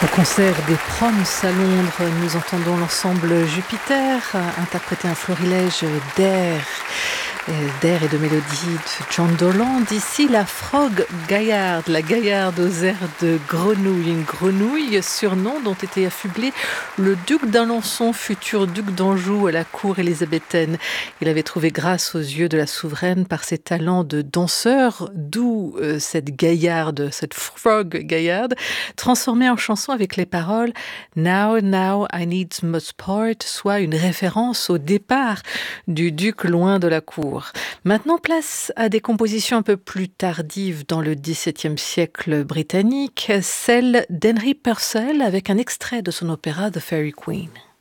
Au concert des Proms à Londres, nous entendons l'ensemble Jupiter interpréter un florilège d'air et de mélodies de John Dolan. D'ici la Frog Gaillarde, la gaillarde aux airs de grenouille. Une grenouille, surnom dont était affublé le duc d'Alençon, futur duc d'Anjou à la cour élisabéthaine. Il avait trouvé grâce aux yeux de la souveraine par ses talents de danseur, d'où cette gaillarde, cette Frog Gaillarde, transformée en chanson avec les paroles « Now, now, I need must part », soit une référence au départ du duc loin de la cour. Maintenant, place à des compositions un peu plus tardives dans le XVIIe siècle britannique, celle d'Henry Purcell avec un extrait de son opéra The Fairy Queen.